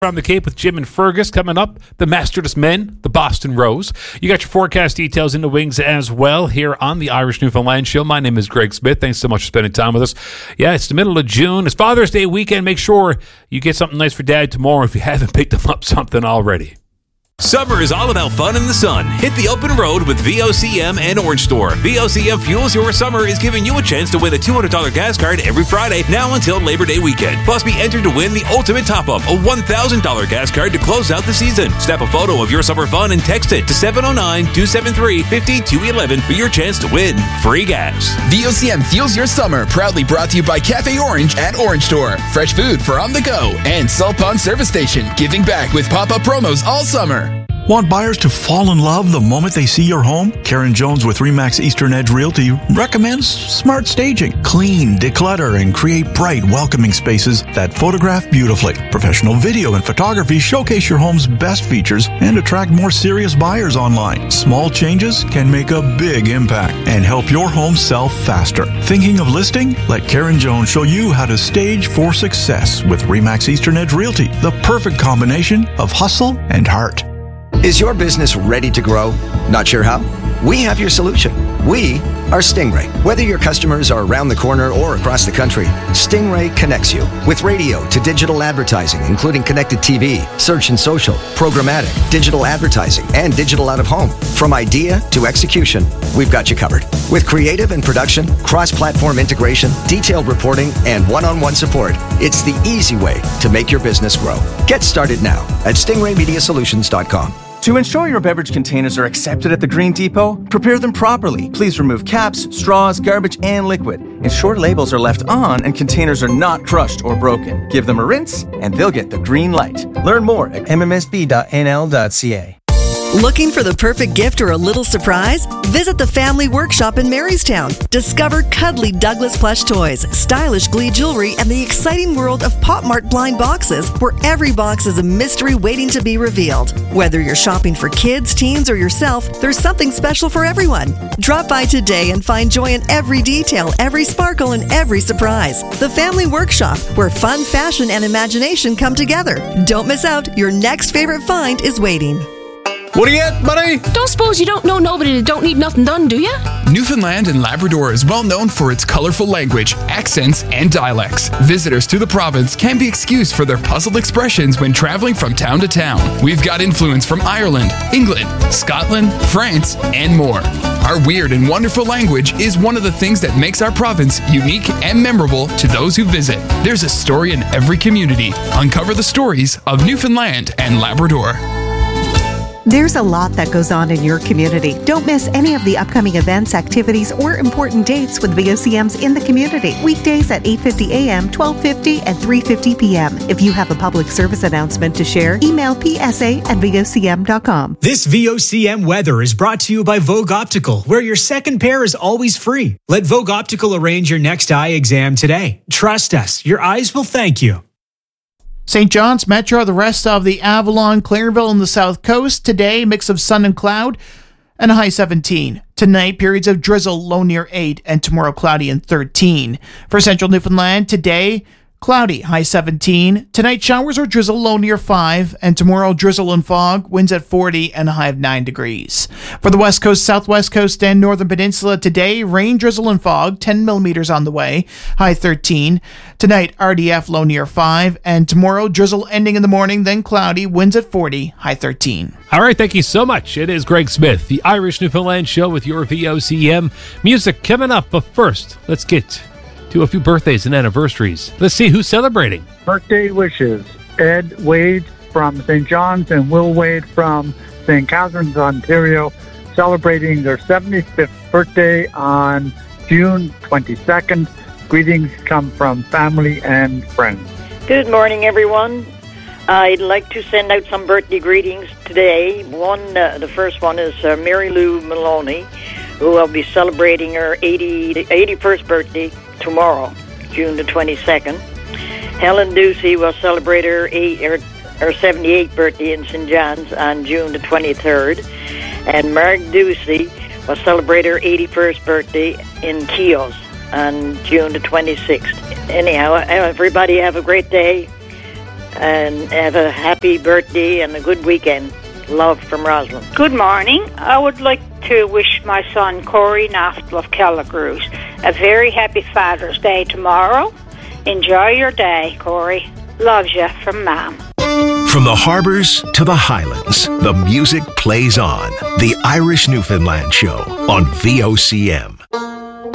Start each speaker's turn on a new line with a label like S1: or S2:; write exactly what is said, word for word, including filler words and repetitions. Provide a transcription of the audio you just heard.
S1: Around the Cape with Jim and Fergus coming up. The Masterless Men, the Boston Rose. You got your forecast details in the wings as well here on the Irish Newfoundland Show. My name is Greg Smith. Thanks so much for spending time with us. Yeah, it's the middle of June. It's Father's Day weekend. Make sure you get something nice for Dad tomorrow if you haven't picked him up something already.
S2: Summer is all about fun in the sun. Hit the open road with V O C M and Orange Store. V O C M Fuels Your Summer is giving you a chance to win a two hundred dollars gas card every Friday, now until Labor Day weekend. Plus, be entered to win the ultimate top-up, a one thousand dollars gas card to close out the season. Snap a photo of your summer fun and text it to seven oh nine, two seven three, five two one one for your chance to win free gas.
S3: V O C M Fuels Your Summer, proudly brought to you by Cafe Orange and Orange Store. Fresh food for on the go. And Salt Pond Service Station, giving back with pop-up promos all summer.
S4: Want buyers to fall in love the moment they see your home? Karen Jones with Remax Eastern Edge Realty recommends smart staging. Clean, declutter, and create bright, welcoming spaces that photograph beautifully. Professional video and photography showcase your home's best features and attract more serious buyers online. Small changes can make a big impact and help your home sell faster. Thinking of listing? Let Karen Jones show you how to stage for success with Remax Eastern Edge Realty, the perfect combination of hustle and heart.
S5: Is your business ready to grow? Not sure how? We have your solution. We are Stingray. Whether your customers are around the corner or across the country, Stingray connects you with radio to digital advertising, including connected T V, search and social, programmatic, digital advertising, and digital out-of-home. From idea to execution, we've got you covered. With creative and production, cross-platform integration, detailed reporting, and one-on-one support, it's the easy way to make your business grow. Get started now at stingray media solutions dot com.
S6: To ensure your beverage containers are accepted at the Green Depot, prepare them properly. Please remove caps, straws, garbage, and liquid. Ensure labels are left on and containers are not crushed or broken. Give them a rinse, and they'll get the green light. Learn more at m m s b dot n l dot c a.
S7: Looking for the perfect gift or a little surprise? Visit the Family Workshop in Marystown. Discover cuddly Douglas plush toys, stylish Glee jewelry, and the exciting world of Pop Mart blind boxes, where every box is a mystery waiting to be revealed. Whether you're shopping for kids, teens, or yourself, there's something special for everyone. Drop by today and find joy in every detail, every sparkle, and every surprise. The Family Workshop, where fun, fashion, and imagination come together. Don't miss out. Your next favorite find is waiting.
S8: What do you at, buddy?
S9: Don't suppose you don't know nobody that don't need nothing done, do you?
S3: Newfoundland and Labrador is well known for its colorful language, accents, and dialects. Visitors to the province can be excused for their puzzled expressions when traveling from town to town. We've got influence from Ireland, England, Scotland, France, and more. Our weird and wonderful language is one of the things that makes our province unique and memorable to those who visit. There's a story in every community. Uncover the stories of Newfoundland and Labrador.
S10: There's a lot that goes on in your community. Don't miss any of the upcoming events, activities, or important dates with V O C Ms in the community. Weekdays at eight fifty a m, twelve fifty, and three fifty p m If you have a public service announcement to share, email p s a at v o c m dot com.
S11: This V O C M weather is brought to you by Vogue Optical, where your second pair is always free. Let Vogue Optical arrange your next eye exam today. Trust us, your eyes will thank you.
S12: Saint John's Metro, the rest of the Avalon, Clairville, and the South Coast. Today, mix of sun and cloud and a high seventeen. Tonight, periods of drizzle, low near eight, and tomorrow cloudy and thirteen. For Central Newfoundland, today, cloudy, high seventeen. Tonight, showers or drizzle, low near five, and tomorrow, drizzle and fog, winds at forty, and a high of nine degrees. For the West Coast, Southwest Coast, and Northern Peninsula, today, rain, drizzle, and fog, ten millimeters on the way, high thirteen. Tonight, R D F, low near five, and tomorrow, drizzle ending in the morning, then cloudy, winds at forty, high thirteen.
S1: All right, thank you so much. It is Greg Smith, the Irish Newfoundland Show with your V O C M. Music coming up, but first, let's get to a few birthdays and anniversaries. Let's see who's celebrating.
S13: Birthday wishes. Ed Wade from Saint John's and Will Wade from Saint Catharines, Ontario, celebrating their seventy-fifth birthday on June twenty-second. Greetings come from family and friends.
S14: Good morning, everyone. I'd like to send out some birthday greetings today. One, uh, the first one is uh, Mary Lou Maloney, who will be celebrating her eighty, eighty-first birthday tomorrow, June the twenty-second. Helen Ducey will celebrate her, eight, her, her seventy-eighth birthday in Saint John's on June the twenty-third. And Mark Ducey will celebrate her eighty-first birthday in Keels on June the twenty-sixth. Anyhow, everybody have a great day. and have a happy birthday and a good weekend. Love from Rosalind.
S15: Good morning. I would like to wish my son Corey Naftel of Kelligrews a very happy Father's Day tomorrow. Enjoy your day, Corey. Loves you from Mom.
S16: From the harbors to the highlands, the music plays on. The Irish Newfoundland Show on V O C M.